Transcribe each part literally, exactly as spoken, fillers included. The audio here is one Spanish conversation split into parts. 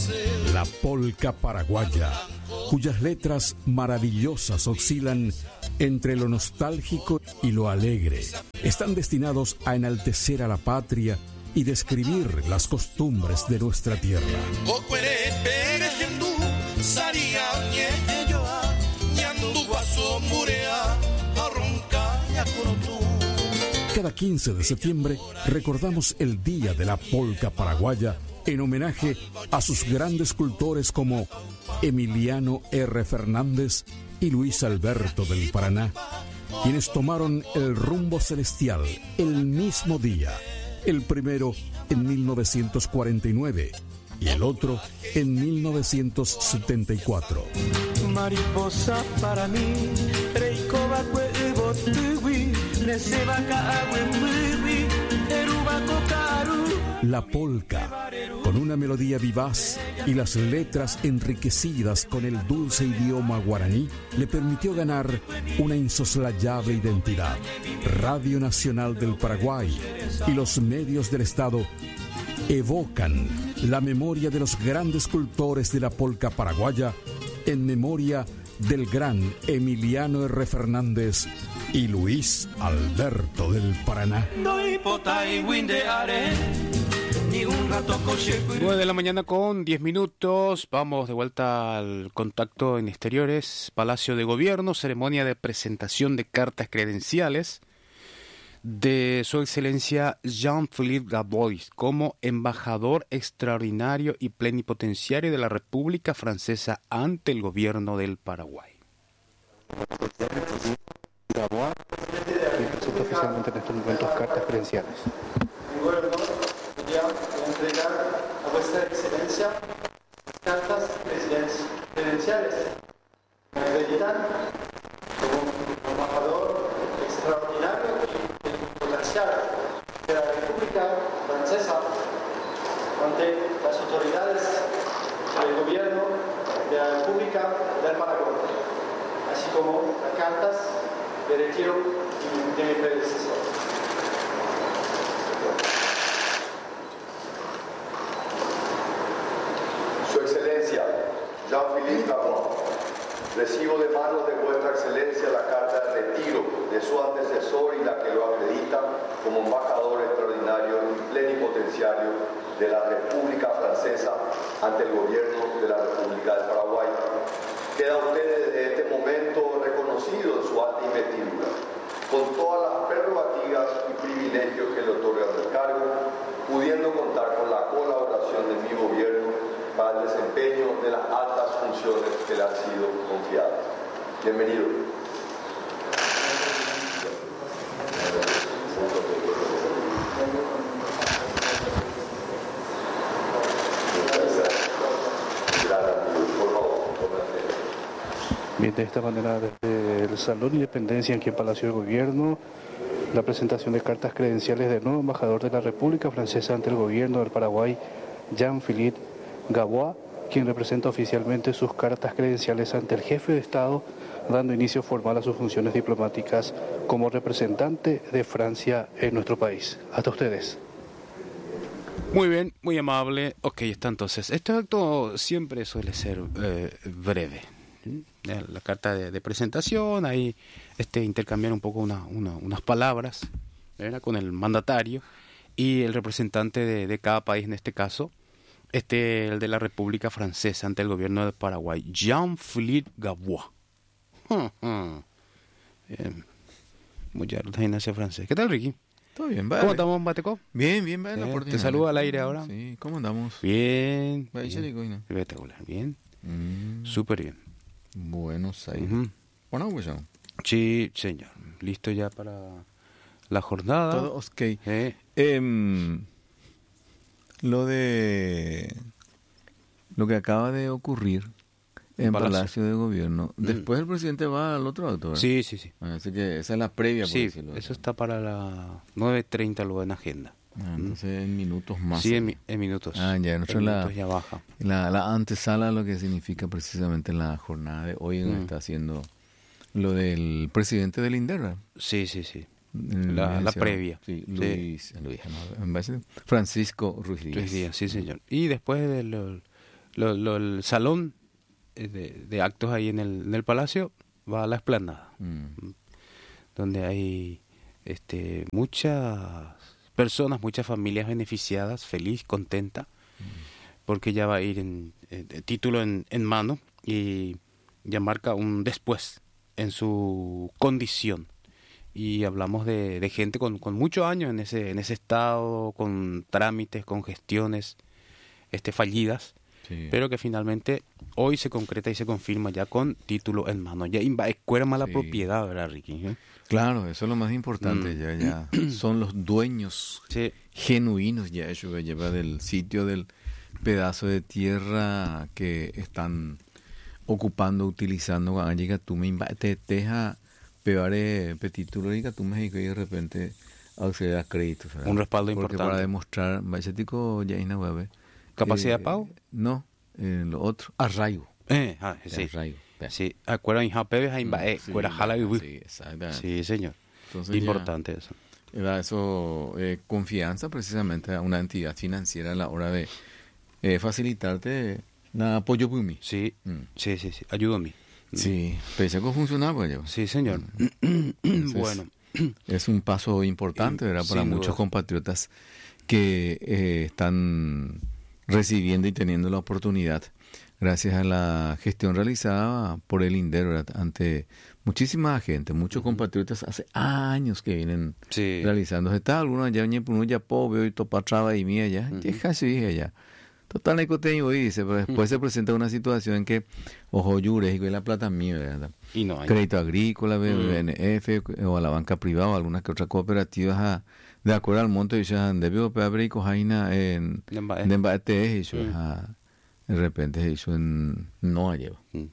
La polca paraguaya, cuyas letras maravillosas oscilan entre lo nostálgico y lo alegre, están destinados a enaltecer a la patria y describir las costumbres de nuestra tierra. Cada quince de septiembre recordamos el Día de la Polca Paraguaya en homenaje a sus grandes cultores como Emiliano R. Fernández y Luis Alberto del Paraná, quienes tomaron el rumbo celestial el mismo día, el primero en mil novecientos cuarenta y nueve y el otro en mil novecientos setenta y cuatro. Mariposa para mí, la polca, con una melodía vivaz y las letras enriquecidas con el dulce idioma guaraní, le permitió ganar una insoslayable identidad. Radio Nacional del Paraguay y los medios del Estado evocan la memoria de los grandes cultores de la polca paraguaya en memoria del gran Emiliano R. Fernández y Luis Alberto del Paraná. nueve de la mañana con diez minutos. Vamos de vuelta al contacto en exteriores. Palacio de Gobierno, ceremonia de presentación de cartas credenciales de Su Excelencia Jean-Philippe Gabois como embajador extraordinario y plenipotenciario de la República Francesa ante el gobierno del Paraguay. Gabois, que presenta oficialmente en estos momentos cartas credenciales. Voy a entregar a vuestra excelencia cartas credenciales. Me acreditan como embajador extraordinario y potencial de la República Francesa ante las autoridades del gobierno de la República del Paraguay, así como las cartas de retiro de mi predecesor. Su Excelencia, Jean-Philippe Gabois, recibo de manos de Vuestra Excelencia la carta de retiro de su antecesor y la que lo acredita como embajador extraordinario y plenipotenciario de la República Francesa ante el gobierno de la República del Paraguay. Queda usted desde este momento reconocido en su alta investidura, con todas las prerrogativas y privilegios que le otorgan el cargo, pudiendo contar con la colaboración de mi gobierno para el desempeño de las altas funciones que le han sido confiadas. Bienvenido. Bien, de esta manera, desde el Salón Independencia aquí en Palacio de Gobierno, la presentación de cartas credenciales del nuevo embajador de la República Francesa ante el gobierno del Paraguay, Jean-Philippe Gabois, quien representa oficialmente sus cartas credenciales ante el jefe de Estado, dando inicio formal a sus funciones diplomáticas como representante de Francia en nuestro país. Hasta ustedes. Muy bien, muy amable. Ok, está entonces. Este acto siempre suele ser eh, breve. La carta de, de presentación, ahí este, intercambiar un poco una, una, unas palabras, ¿verdad?, con el mandatario y el representante de, de cada país, en este caso, este el de la República Francesa ante el gobierno de Paraguay, Jean-Philippe Gabois. Bien. Muchas gracias, francés. ¿Qué tal, Ricky? Todo bien, vale. ¿Cómo estamos, Bateco? Bien, bien, vale. Eh, te saludo al aire ahora. Sí, ¿cómo andamos? Bien. Bien. bien. Espectacular, bien. Mm. Súper bien. Buenos Aires. Uh-huh. Bueno, pues ya. Sí, señor. Listo ya para la jornada. Todo ok. Eh. Eh, lo de... Lo que acaba de ocurrir en Palacio, Palacio de Gobierno. Mm. Después el presidente va al otro acto, ¿verdad? Sí, sí, sí. Así que esa es la previa, por sí, decirlo. Eso está para las nueve treinta luego en agenda. Ah, entonces en minutos más. Sí, en, en minutos. Ah, ya, en, en la, minutos ya baja. La, la antesala, lo que significa precisamente la jornada de hoy, donde mm. está haciendo lo del presidente del INDER. Sí, sí, sí. La, la previa. Sí, Luis, sí. Luis no, Francisco Ruiz Díaz. Ruiz Díaz, sí, señor. Y después de lo, lo, lo, el salón de, de actos ahí en el, en el palacio va a la explanada, mm. donde hay este, muchas personas, muchas familias beneficiadas, feliz, contenta, mm. porque ya va a ir en, en, en título en, en mano y ya marca un después en su condición. Y hablamos de, de gente con, con muchos años en ese en ese estado, con trámites, con gestiones este, fallidas, sí. pero que finalmente hoy se concreta y se confirma ya con título en mano. Ya escuera más la sí. propiedad, ¿verdad, Ricky? ¿Eh? Claro, eso es lo más importante, mm. ya, ya son los dueños sí. genuinos ya eso que lleva del sitio, del pedazo de tierra que están ocupando, utilizando, cuando llega tú me te deja peor título y tú me y de repente acceder a créditos. Un respaldo porque importante. Para demostrar, ya hay web. ¿Capacidad eh, de pago? No, eh, lo otro, arraigo. Eh, ah, sí. Arraigo. Sí, acuerdan en Japón, en Bae, acuerdan Jala y Sí, exactamente. Sí, señor. Entonces importante ya, eso. Era eso, eh, confianza precisamente a una entidad financiera a la hora de eh, facilitarte nada apoyo por mí. Sí, mm. sí, sí, sí, ayuda a mí. Sí, pensé que funcionaba pues, Sí, señor. Entonces, bueno. Es un paso importante, ¿verdad? Para muchos duda. compatriotas que eh, están recibiendo y teniendo la oportunidad, gracias a la gestión realizada por el INDER, ¿verdad? Ante muchísima gente, muchos uh-huh. compatriotas hace años que vienen sí. realizando. Está algunos ya, uno ya pobre, y topa traba y mía ya, ya casi dije ya. Total, no tengo dice, pero después se presenta una situación en que, ojo, yures y la plata mía, ¿verdad? Y no hay. Crédito agrícola, B N F, mm. o a la banca privada, o algunas que otras cooperativas, a, de acuerdo al monto, y ya debió pedir cojaina en embate, y de repente eso en, no ha llevado. Mm.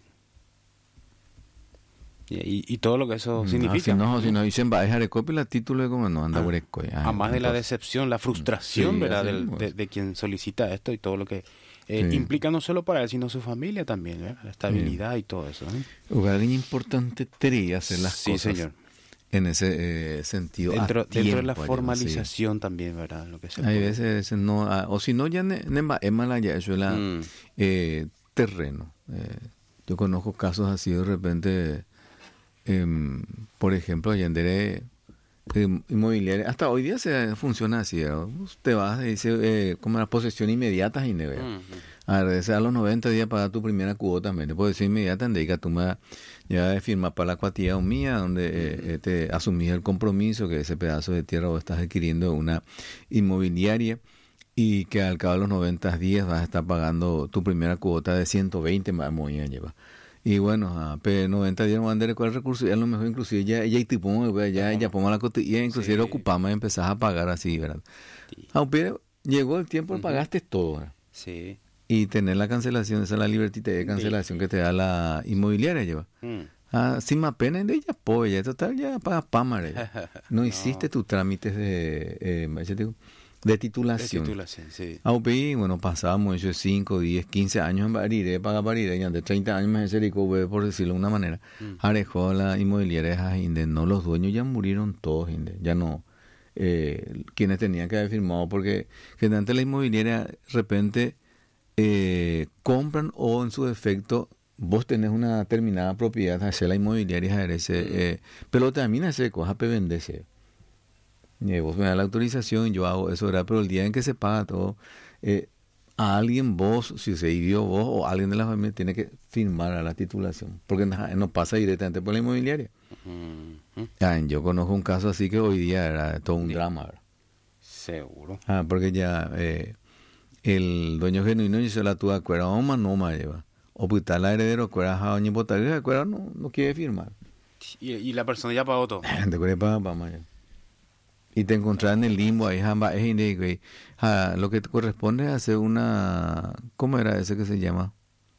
Y, y todo lo que eso no, significa. Si no, si no dicen va a dejar de copia la título de como no anda por ah, a más de la decepción, la frustración, sí, ¿verdad? Del, de, de quien solicita esto y todo lo que eh, sí. implica no solo para él, sino su familia también, ¿verdad? La estabilidad sí. y todo eso. ¿eh? Alguien importante sería hacer las sí, cosas señor. en ese eh, sentido. Dentro, tiempo, dentro de la formalización sí. también, ¿verdad? Lo que se Hay veces, veces no, ah, o si no ya ne, ne, es mala ya, eso es la mm. eh, terreno. Eh, yo conozco casos así de repente. Eh, por ejemplo, Yandere eh, inmobiliaria, hasta hoy día se funciona así, ¿no? Te vas y dice eh, como la posesión inmediata y nevea. Uh-huh. A ver, a los noventa días pagar tu primera cuota también, te puedo decir inmediata, en que tú me ya de firmar para la cuatía mía, donde uh-huh. eh, te asumís el compromiso que ese pedazo de tierra vos estás adquiriendo una inmobiliaria y que al cabo de los noventa días vas a estar pagando tu primera cuota de ciento veinte más muy bien lleva. Y bueno, a P noventa días no van a tener cuál recurso, y a lo mejor inclusive ya ella y tipo, ya ella ponga la cotilla, inclusive sí. ocupamos y empezás a pagar así, ¿verdad? Sí. Aunque llegó el tiempo, uh-huh. pagaste todo, ¿verdad? Sí. Y tener la cancelación, esa es la libertad de cancelación sí. que te da la inmobiliaria, lleva. Mm. Ah, sin más pena, de ella apoya, total, ya pagas pámara. No, no hiciste tus trámites de, eh, digo, de titulación. De titulación, sí. A U P I, bueno, pasamos eso cinco, diez, quince años en Bariré, paga Bariré, ya de treinta años me hace por decirlo de una manera. Mm. Arejó la inmobiliaria Inde, no, los dueños ya murieron todos, Inde, ya no. Eh, quienes tenían que haber firmado, porque generalmente la inmobiliaria de repente eh, compran o en su defecto vos tenés una determinada propiedad, hacer la inmobiliaria, ese, mm. eh, pero también hace cosas para venderse. Y vos me das la autorización, yo hago eso, ¿verdad? Pero el día en que se paga todo, eh, a alguien vos, si se vivió vos o alguien de la familia, tiene que firmar a la titulación, porque no, no pasa directamente por la inmobiliaria. Uh-huh. Ah, yo conozco un caso así que hoy día era todo un sí. drama, ¿verdad? Seguro. Ah, porque ya eh, el dueño genuino dice la tuya, acuerda, no, no me lleva. O pues tal la heredero, acuerda, a doña Botaria, acuerda, no, no quiere firmar. Y, y la persona ya pagó todo. Te quiere pagar para mañana. Y te encontrás en el limbo ahí, jamba, es inde, ja, lo que te corresponde es hacer una, ¿cómo era ese que se llama?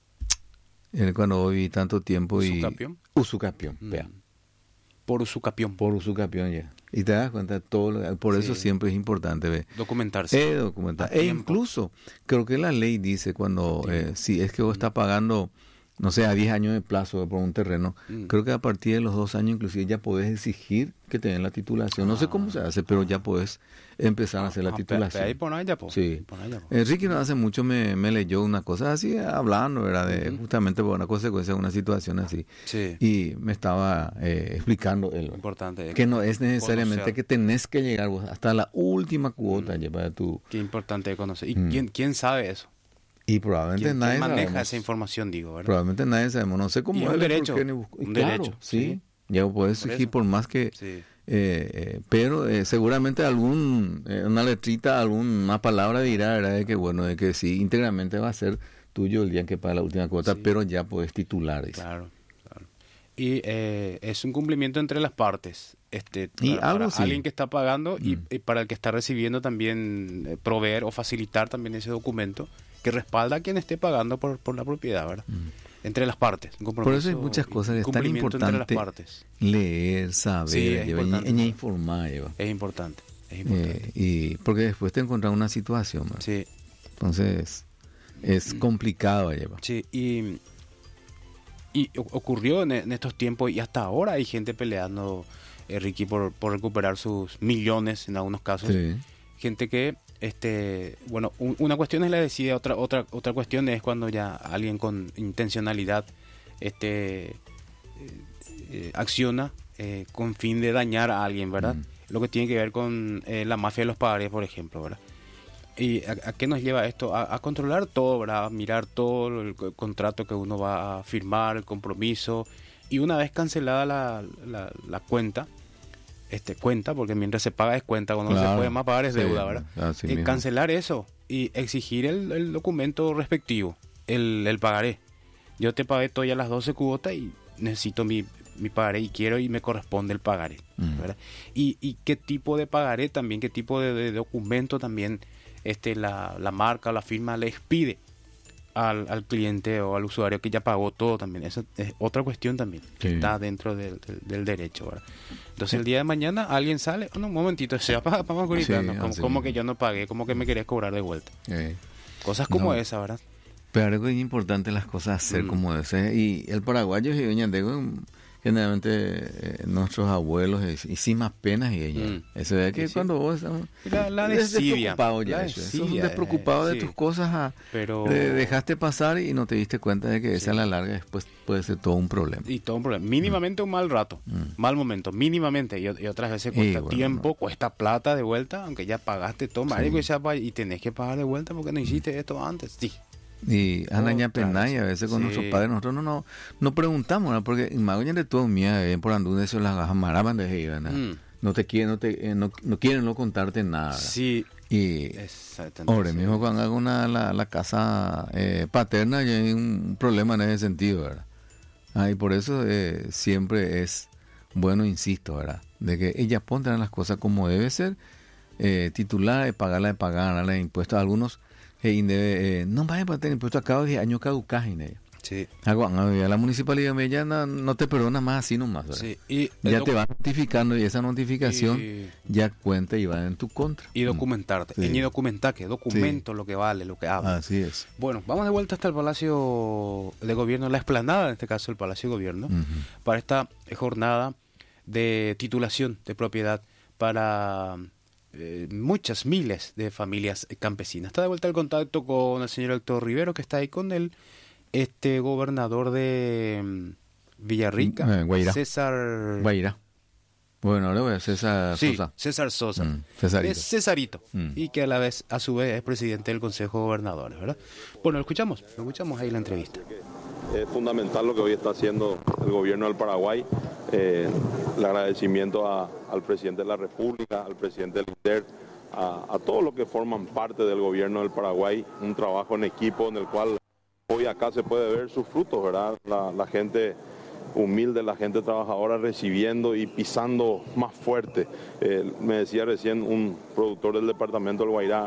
El cuando viví tanto tiempo y usucapión. Usucapión, mm. vea. Por usucapión. Por usucapión ya. Y te das cuenta de todo, lo, por eso sí. siempre es importante ver. Documentarse. Eh, documentar. E incluso, creo que la ley dice cuando, eh, si es que vos estás pagando no sé, a diez años de plazo por un terreno, mm. creo que a partir de los dos años inclusive ya podés exigir que te den la titulación. No ah. sé cómo se hace, pero ya podés empezar a hacer la ah, titulación. Ahí por allá, po. Sí. Por allá, po. Enrique no hace mucho me, me leyó una cosa así, hablando, ¿verdad? De, uh-huh. Justamente por una consecuencia de una situación así. Sí. Y me estaba eh, explicando él, importante, que no es necesariamente conocer. Que tenés que llegar vos hasta la última cuota, mm. lleva tu... Qué importante conocer. ¿Y mm. quién, quién sabe eso? Y probablemente ¿Quién, nadie quién maneja sabemos. esa información, digo, ¿verdad? Probablemente nadie sabemos. No sé cómo y es un derecho. Ni... Un claro, derecho. Sí. sí. Ya puedes exigir por, por más que... Sí. Eh, eh, pero eh, seguramente algún eh, una letrita, alguna palabra dirá, ¿verdad? De que bueno, de que sí, íntegramente va a ser tuyo el día en que paga la última cuota, sí. Pero ya puedes titular. Dice. Claro, claro. Y eh, es un cumplimiento entre las partes. Este, y para, algo para sí. alguien que está pagando y, mm. y para el que está recibiendo también eh, proveer o facilitar también ese documento que respalda a quien esté pagando por, por la propiedad, ¿verdad? Mm. Entre las partes. Un por eso hay muchas cosas que es tan importante leer, saber, sí, lleva, y, y informar. Lleva. Es importante. Es importante. Eh, y porque después te encuentras una situación. ¿verdad? Sí. Entonces es complicado. Lleva. Sí, y, y ocurrió en, en estos tiempos y hasta ahora hay gente peleando, eh, Ricky, por, por recuperar sus millones en algunos casos. Sí. Gente que... Este, bueno, un, una cuestión es la decide, otra otra otra cuestión es cuando ya alguien con intencionalidad este eh, eh, acciona eh, con fin de dañar a alguien, ¿verdad? Mm. Lo que tiene que ver con eh, la mafia de los pagarés, por ejemplo, ¿verdad? ¿Y a, a qué nos lleva esto? A, a controlar todo, ¿verdad? A mirar todo el, el contrato que uno va a firmar, el compromiso, y una vez cancelada la, la, la cuenta, Este, cuenta, porque mientras se paga es cuenta, cuando claro, no se puede más pagar es sí, deuda, ¿verdad? Eh, cancelar eso y exigir el, el documento respectivo, el, el pagaré. Yo te pagué todas las doce cuotas y necesito mi, mi pagaré y quiero y me corresponde el pagaré, mm. ¿verdad? Y, y qué tipo de pagaré también, qué tipo de, de documento también este, la, la marca o la firma le expide al, al cliente o al usuario que ya pagó todo también. Esa es otra cuestión también, que sí. está dentro del, del, del derecho, ¿verdad? Entonces el día de mañana alguien sale, oh, no, un momentito, se va para pa sí, no, como, como que yo no pagué, como que me querías cobrar de vuelta. Sí. Cosas como no. esa, ¿verdad? Pero algo es importante las cosas hacer mm. como ese. Y el paraguayo y doña Andego, generalmente eh, nuestros abuelos y, y sin más penas y ella. Mm. Eso de que sí, cuando vos la, la despreocupado ya, la eso. Eso es un despreocupado eh, de sí. tus cosas a, pero de, dejaste pasar y no te diste cuenta de que sí. esa a la larga después puede ser todo un problema. Y todo un problema. Mínimamente mm. un mal rato, mm. mal momento, mínimamente. Y, y otras veces cuesta y, bueno, tiempo, no. cuesta plata de vuelta, aunque ya pagaste todo, sí. marico, y, y tenés que pagar de vuelta porque no hiciste mm. esto antes. Sí. Y anaña pena y a veces con sí. nuestros padres nosotros no no, no preguntamos, ¿no? Porque imagínate de todo mía eh, por andar eso las gajas maraban de ahí, mm. no te quieren no te eh, no, no quieren no contarte nada. Sí. Y ahora mismo cuando hago una la, la casa eh, paterna ya hay un problema en ese sentido, ¿verdad? Ah, y por eso eh, siempre es bueno, insisto, ¿verdad? De que ellas pongan las cosas como debe ser, eh, titular de pagarla de pagar la de impuestos a algunos. Eh, eh, no vayan para tener impuestos a cada año caducaje en ella. Sí. La municipalidad me ya no, no te perdona más así nomás. Sí. Y ya doc- te va notificando y esa notificación y... ya cuenta y va en tu contra. Y documentarte. Sí. Y documentar que documento sí. lo que vale, lo que habla. Así es. Bueno, vamos de vuelta hasta el Palacio de Gobierno, la explanada, en este caso el Palacio de Gobierno, uh-huh. para esta jornada de titulación de propiedad para... Eh, muchas miles de familias campesinas. Está de vuelta el contacto con el señor Héctor Rivero, que está ahí con el este gobernador de um, Villarrica, eh, Guairá. César Guairá. Bueno, ahora voy a César sí, Sosa. César Sosa. Mm, Cesarito. Es Cesarito. Mm. Y que a la vez, a su vez, es presidente del Consejo de Gobernadores, ¿verdad? Bueno, lo escuchamos, lo escuchamos ahí en la entrevista. Es fundamental lo que hoy está haciendo el gobierno del Paraguay. Eh, el agradecimiento a, al presidente de la República, al presidente del I N D E R, a, a todos los que forman parte del gobierno del Paraguay. Un trabajo en equipo en el cual hoy acá se puede ver sus frutos, ¿verdad? La, la gente humilde, la gente trabajadora recibiendo y pisando más fuerte. Eh, me decía recién un productor del departamento del Guairá,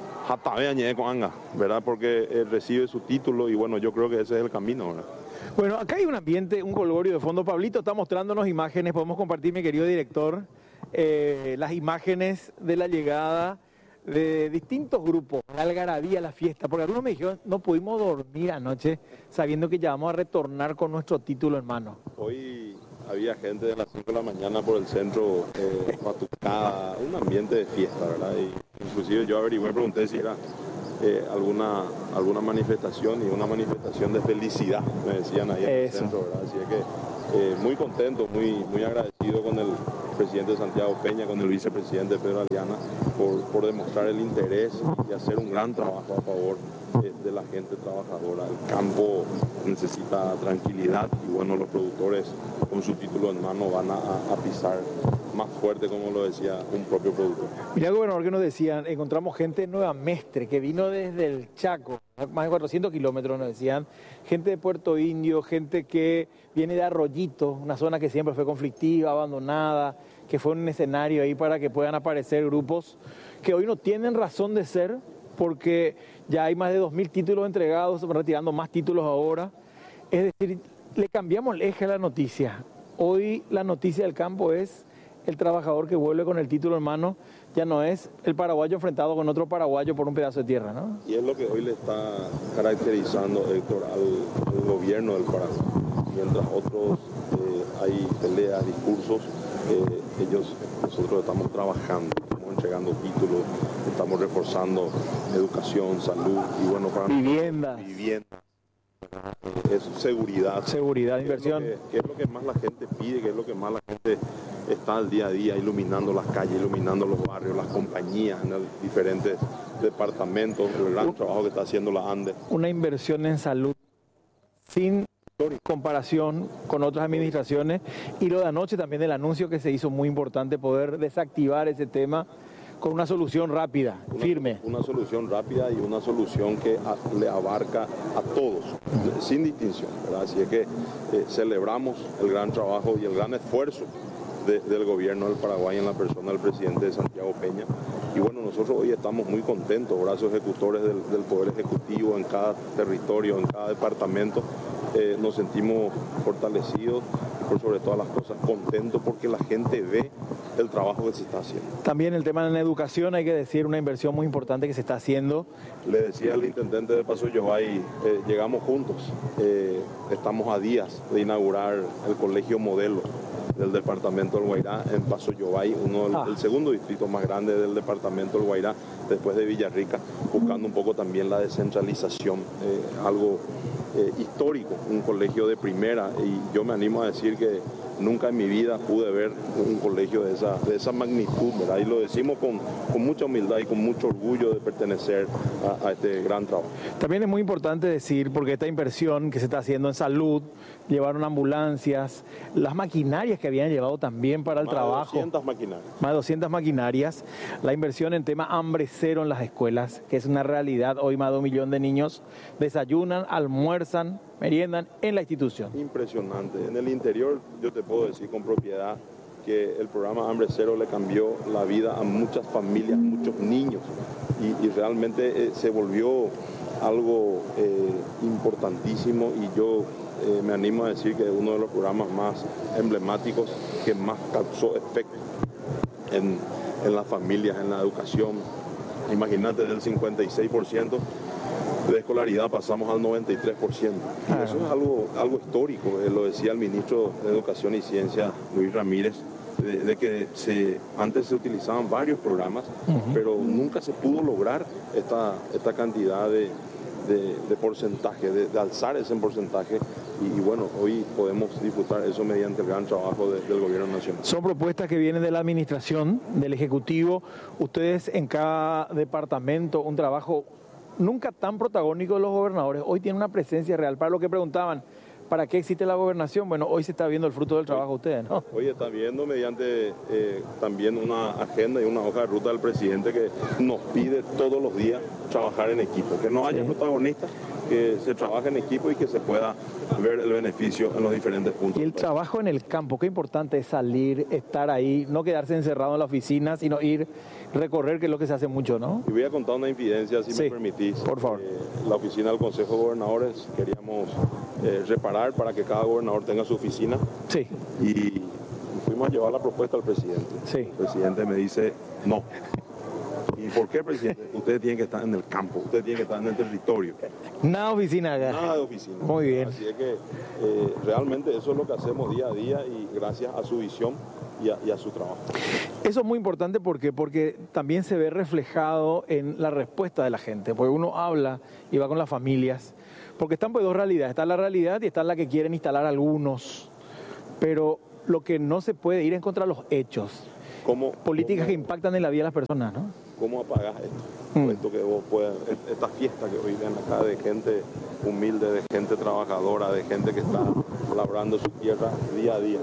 ¿verdad? Porque eh, recibe su título y bueno, yo creo que ese es el camino, ¿verdad? Bueno, acá hay un ambiente, un colgorio de fondo. Pablito está mostrándonos imágenes, podemos compartir, mi querido director, eh, las imágenes de la llegada de distintos grupos, la algarabía, la fiesta, porque algunos me dijeron, no pudimos dormir anoche sabiendo que ya vamos a retornar con nuestro título en mano. Hoy había gente de las cinco de la mañana por el centro, eh, batucada, un ambiente de fiesta, ¿verdad? Y inclusive yo averigué, pregunté si era eh, alguna, alguna manifestación y una manifestación de felicidad, me decían ahí en el centro, ¿verdad? Así es que eh, muy contento, muy, muy agradecido con el presidente Santiago Peña, con el vicepresidente Pedro Aliana, por, por demostrar el interés y hacer un gran trabajo a favor eh, de la gente trabajadora. El campo necesita tranquilidad y bueno, los productores con su título en mano van a, a pisar más fuerte, como lo decía un propio productor. Mirá, gobernador, que nos decían, encontramos gente de Nueva Mestre, que vino desde el Chaco, más de cuatrocientos kilómetros nos decían, gente de Puerto Indio, gente que viene de Arroyito, una zona que siempre fue conflictiva, abandonada, que fue un escenario ahí para que puedan aparecer grupos que hoy no tienen razón de ser, porque ya hay más de dos mil títulos entregados, retirando más títulos ahora. Es decir, le cambiamos el eje a la noticia. Hoy la noticia del campo es el trabajador que vuelve con el título en mano, ya no es el paraguayo enfrentado con otro paraguayo por un pedazo de tierra, ¿no? Y es lo que hoy le está caracterizando, Héctor, al, al gobierno del Paraguay. Mientras otros eh, hay peleas, discursos, eh, ellos, nosotros estamos trabajando, estamos entregando títulos, estamos reforzando educación, salud y bueno, para vivienda. Vivienda. Es seguridad. Seguridad, inversión. ¿Qué es, que, que es lo que más la gente pide, que es lo que más la gente está al día a día, iluminando las calles, iluminando los barrios, las compañías en los diferentes departamentos, el gran Un, trabajo que está haciendo la ANDE. Una inversión en salud sin comparación con otras administraciones, y lo de anoche también el anuncio que se hizo muy importante, poder desactivar ese tema con una solución rápida, una, firme. Una solución rápida y una solución que a, le abarca a todos, uh-huh. sin distinción, ¿verdad? Así es que eh, celebramos el gran trabajo y el gran esfuerzo de, del gobierno del Paraguay en la persona del presidente Santiago Peña. Y bueno, nosotros hoy estamos muy contentos, brazos ejecutores del, del Poder Ejecutivo en cada territorio, en cada departamento. Eh, nos sentimos fortalecidos y por sobre todas las cosas contentos porque la gente ve el trabajo que se está haciendo. También el tema de la educación, hay que decir, una inversión muy importante que se está haciendo. Le decía al intendente de Paso Yobay, eh, llegamos juntos, eh, estamos a días de inaugurar el colegio modelo del departamento del Guairá en Paso Yobay, uno del, ah. el segundo distrito más grande del departamento del Guairá, después de Villarrica, buscando un poco también la descentralización, eh, algo eh, histórico, un colegio de primera, y yo me animo a decir que nunca en mi vida pude ver un colegio de esa, de esa magnitud, ¿verdad? Y lo decimos con, con mucha humildad y con mucho orgullo de pertenecer a, a este gran trabajo. También es muy importante decir, porque esta inversión que se está haciendo en salud, llevaron ambulancias, las maquinarias que habían llevado también para el más trabajo. Más de doscientas maquinarias. Más de doscientas maquinarias. La inversión en tema hambre cero en las escuelas, que es una realidad. Hoy más de un millón de niños desayunan, almuerzan, meriendan en la institución. Impresionante. En el interior, yo te puedo decir con propiedad que el programa Hambre Cero le cambió la vida a muchas familias, muchos niños, y, y realmente eh, se volvió algo eh, importantísimo, y yo eh, me animo a decir que es uno de los programas más emblemáticos que más causó efecto en, en las familias, en la educación. Imagínate, del cincuenta y seis por ciento de escolaridad pasamos al noventa y tres por ciento. Claro. Eso es algo, algo histórico, eh, lo decía el ministro de Educación y Ciencia, Luis Ramírez, de, de que se, antes se utilizaban varios programas, uh-huh. pero nunca se pudo lograr esta, esta cantidad de, de, de porcentaje, de, de alzar ese porcentaje. Y, y bueno, hoy podemos disfrutar eso mediante el gran trabajo de, del gobierno nacional. Son propuestas que vienen de la administración, del Ejecutivo. Ustedes en cada departamento, un trabajo nunca tan protagónico de los gobernadores, hoy tiene una presencia real. Para lo que preguntaban, ¿para qué existe la gobernación? Bueno, hoy se está viendo el fruto del trabajo de ustedes, ¿no? Hoy está viendo mediante eh, también una agenda y una hoja de ruta del presidente que nos pide todos los días trabajar en equipo, que no haya sí. protagonistas, que se trabaje en equipo y que se pueda ver el beneficio en los diferentes puntos. Y el trabajo en el campo, qué importante es salir, estar ahí, no quedarse encerrado en la oficina, sino ir, recorrer, que es lo que se hace mucho, ¿no? Y voy a contar una infidencia, si sí, me permitís. Por favor. Eh, la oficina del Consejo de Gobernadores queríamos eh, reparar para que cada gobernador tenga su oficina. Sí. Y fuimos a llevar la propuesta al presidente. Sí. El presidente me dice no. Y ¿Y por qué, presidente? Ustedes tienen que estar en el campo, ustedes tienen que estar en el territorio. Nada de oficina acá. Nada de oficina. Muy bien. Así es que eh, realmente eso es lo que hacemos día a día y gracias a su visión y a, y a su trabajo. Eso es muy importante porque, porque también se ve reflejado en la respuesta de la gente, porque uno habla y va con las familias, porque están pues dos realidades, está la realidad y está la que quieren instalar algunos, pero lo que no se puede ir en contra de los hechos, ¿Cómo, políticas cómo, que impactan en la vida de las personas, ¿no? ¿Cómo apagás esto? Mm. Esto que vos puedas, esta fiesta que hoy ven acá de gente humilde, de gente trabajadora, de gente que está labrando su tierra día a día.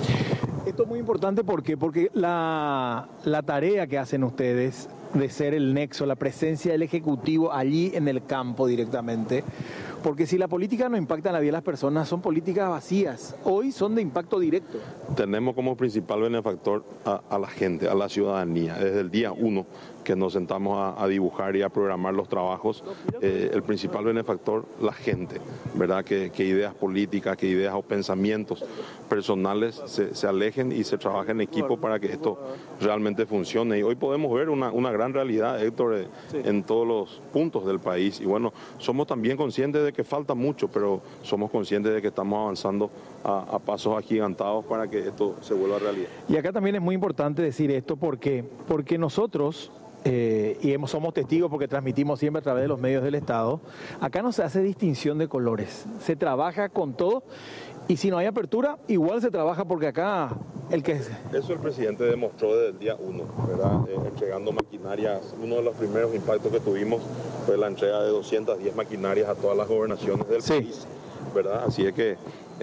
Esto es muy importante porque, porque la, la tarea que hacen ustedes de ser el nexo, la presencia del Ejecutivo allí en el campo directamente, porque si la política no impacta en la vida de las personas, son políticas vacías, hoy son de impacto directo. Tenemos como principal benefactor a, a la gente, a la ciudadanía, desde el día uno que nos sentamos a, a dibujar y a programar los trabajos, eh, el principal benefactor, la gente, ¿verdad? Que, que ideas políticas, que ideas o pensamientos personales se, se alejen y se trabaje en equipo para que esto realmente funcione. Y hoy podemos ver una, una gran realidad, Héctor, eh, en todos los puntos del país. Y bueno, somos también conscientes de que falta mucho, pero somos conscientes de que estamos avanzando a, a pasos agigantados para que esto se vuelva realidad. Y acá también es muy importante decir esto porque, porque nosotros... Eh, y hemos, somos testigos porque transmitimos siempre a través de los medios del Estado, acá no se hace distinción de colores, se trabaja con todo y si no hay apertura, igual se trabaja porque acá el que... Eso el presidente demostró desde el día uno, ¿verdad? Eh, entregando maquinarias, uno de los primeros impactos que tuvimos fue la entrega de doscientas diez maquinarias a todas las gobernaciones del sí. país, ¿verdad? Así es que eh,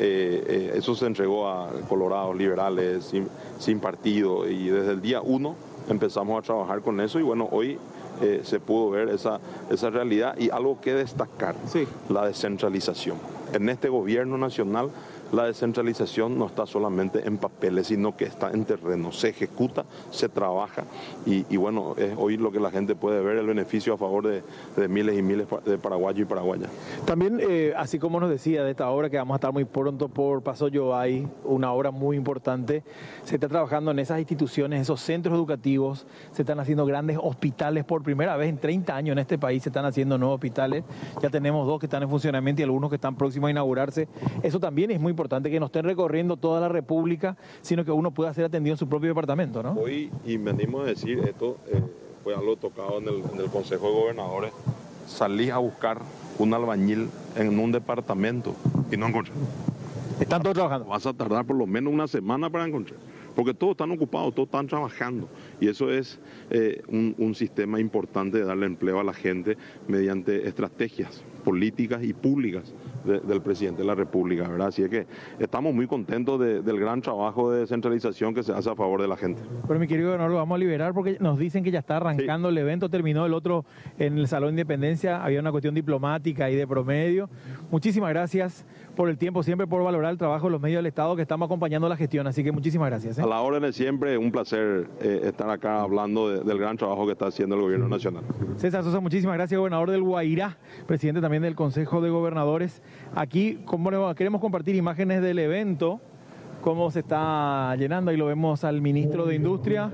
eh, eso se entregó a colorados, liberales, sin, sin partido y desde el día uno empezamos a trabajar con eso y bueno, hoy eh, se pudo ver esa, esa realidad y algo que destacar, sí. la descentralización. En este gobierno nacional la descentralización no está solamente en papeles, sino que está en terreno, se ejecuta, se trabaja y, y bueno, es hoy lo que la gente puede ver, el beneficio a favor de, de miles y miles de paraguayos y paraguayas. También, eh, así como nos decía de esta obra que vamos a estar muy pronto por Paso Yoay, una obra muy importante, se está trabajando en esas instituciones, esos centros educativos, se están haciendo grandes hospitales por primera vez en treinta años en este país, se están haciendo nuevos hospitales, ya tenemos dos que están en funcionamiento y algunos que están próximos a inaugurarse. Eso también es muy importante, que no estén recorriendo toda la República, sino que uno pueda ser atendido en su propio departamento, ¿no? Hoy, y venimos a decir, esto eh, fue algo tocado en el, en el Consejo de Gobernadores, salí a buscar un albañil en un departamento y no encontré. Están todos trabajando. Vas a tardar por lo menos una semana para encontrar, porque todos están ocupados, todos están trabajando. Y eso es eh, un, un sistema importante de darle empleo a la gente mediante estrategias políticas y públicas de, del presidente de la República, ¿verdad? Así es que estamos muy contentos de, del gran trabajo de descentralización que se hace a favor de la gente. Pero mi querido gobernador, lo vamos a liberar porque nos dicen que ya está arrancando sí. el evento, terminó el otro en el Salón de Independencia, había una cuestión diplomática y de promedio. Muchísimas gracias por el tiempo, siempre por valorar el trabajo de los medios del Estado que estamos acompañando la gestión, así que muchísimas gracias. ¿eh? A la orden de siempre, un placer eh, estar acá hablando de, del gran trabajo que está haciendo el gobierno nacional. César Sosa, muchísimas gracias, gobernador del Guairá, presidente también del Consejo de Gobernadores. Aquí como queremos compartir imágenes del evento, cómo se está llenando, ahí lo vemos al ministro de Industria,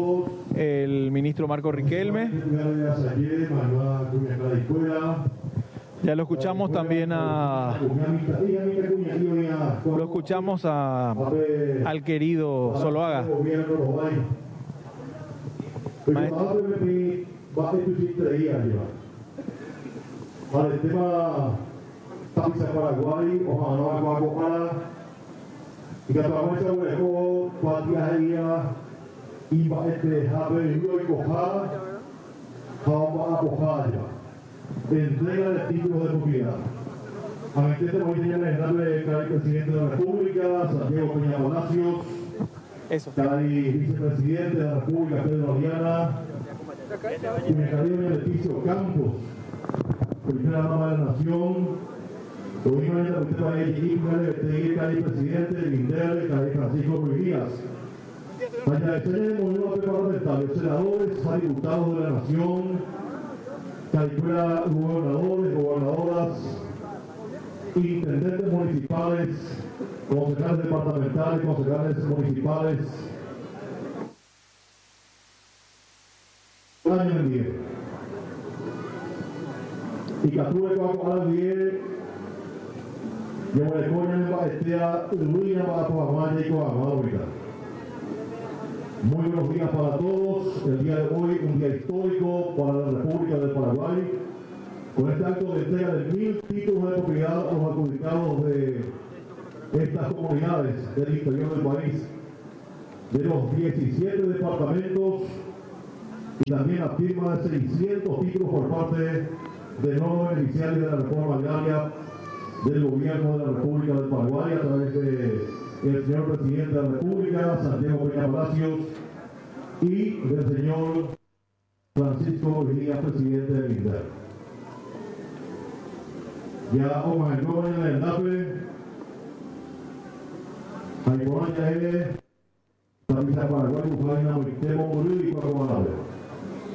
el ministro Marco Riquelme. Ya lo escuchamos también a lo escuchamos a al querido Zuluaga. Para el tema Tapiza Paraguay, ojalá no hago para y que tomamos ese hueco, cuatro y va a dejar y cojar, vamos a cojar entrega de títulos de propiedad. A mi gente voy a darle al presidente de la República, Santiago Peña Palacios, al vicepresidente de la República, Pedro Oriana, y mi querido Beneficio Campos, primera dama de la Nación, obviamente usted va a elegir el presidente del INDER, Francisco Ruiz Díaz. Para el movimiento parlamentario, senadores, diputados de la Nación, calcula gobernadores, gobernadoras, intendentes municipales, concejales departamentales, concejales municipales, año en diez. Y capture con al diez, yo me recuerdo en Baestea, Ruina para Coamaya y Coamaya. Muy buenos días para todos. El día de hoy, un día histórico para la República del Paraguay, con este acto de entrega de mil títulos de propiedad a los adjudicados de estas comunidades del interior del país, de los diecisiete departamentos, y también la firma de seiscientos títulos por parte de nuevos beneficiarios de la reforma agraria del gobierno de la República del Paraguay a través de el señor presidente de la República, Santiago Peña Palacios, y del señor Francisco Virginia, presidente del INDER. Ya vamos a entrar en el enlace. Ahí por allá es la misa Paraguay, Ucrania, Moritemo, Bolivia y Paraguay.